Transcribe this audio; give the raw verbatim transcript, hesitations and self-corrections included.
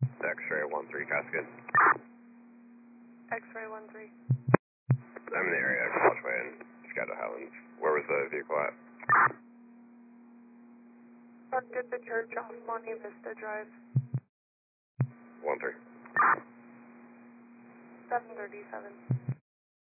X-ray one three Cascade. X-ray one three. I'm in the area, Causeway and Scottsdale Highlands. Where was the vehicle at? Parked at the church off Monte Vista Drive. one three. seven thirty-seven.